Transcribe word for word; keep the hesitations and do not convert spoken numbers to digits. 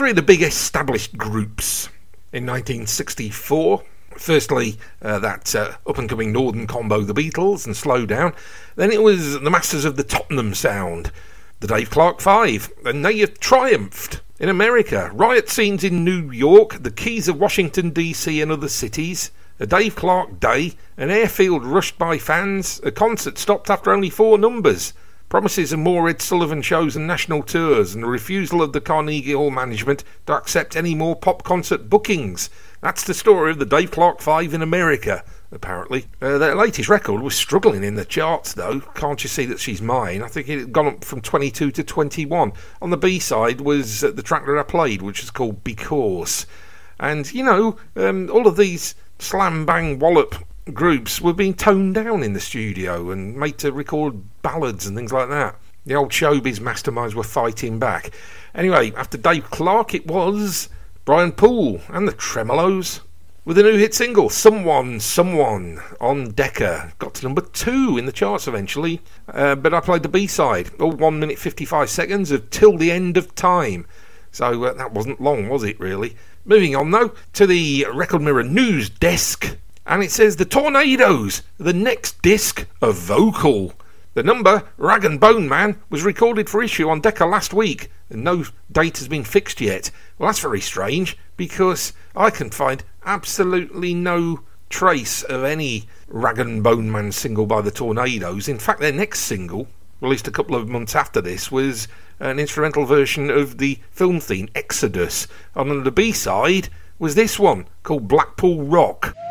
three of the big established groups in nineteen sixty-four. Firstly, uh, that uh, up-and-coming northern combo, the Beatles and Slow Down. Then it was the masters of the Tottenham sound, the Dave Clark Five, and they have triumphed in America. Riot scenes in New York, the keys of Washington D C and other cities, a Dave Clark Day, an airfield rushed by fans, a concert stopped after only four numbers, promises of more Ed Sullivan shows and national tours, and a refusal of the Carnegie Hall management to accept any more pop concert bookings. That's the story of the Dave Clark Five in America, apparently. Uh, their latest record was struggling in the charts, though. Can't You See That She's Mine? I think it had gone up from twenty-two to twenty-one. On the B-side was uh, the track that I played, which is called Because. And, you know, um, all of these slam, bang, wallop groups were being toned down in the studio and made to record ballads and things like that. The old showbiz masterminds were fighting back. Anyway, after Dave Clark, it was Brian Poole and the Tremolos with a new hit single, Someone, Someone, on Decca. Got to number two in the charts eventually, uh, but I played the B-side, all one minute fifty-five seconds of Till the End of Time. So uh, that wasn't long, was it, really? Moving on, though, to the Record Mirror news desk, and it says the Tornadoes, the next disc of Vocal. The number, Rag and Bone Man, was recorded for issue on Decca last week, and no date has been fixed yet. Well, that's very strange, because I can find absolutely no trace of any Rag and Bone Man single by the Tornadoes. In fact, their next single, released a couple of months after this, was an instrumental version of the film theme, Exodus. And on the B-side was this one, called Blackpool Rock.